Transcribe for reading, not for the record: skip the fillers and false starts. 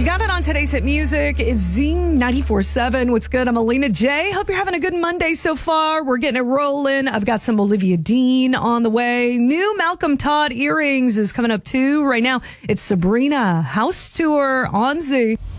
You got it on today's hit music. It's Zing 94.7. What's good? I'm Alina J. Hope you're having a good Monday so far. We're getting it rolling. I've got some Olivia Dean on the way. New Malcolm Todd Earrings is coming up too. Right now, it's Sabrina House Tour on Z.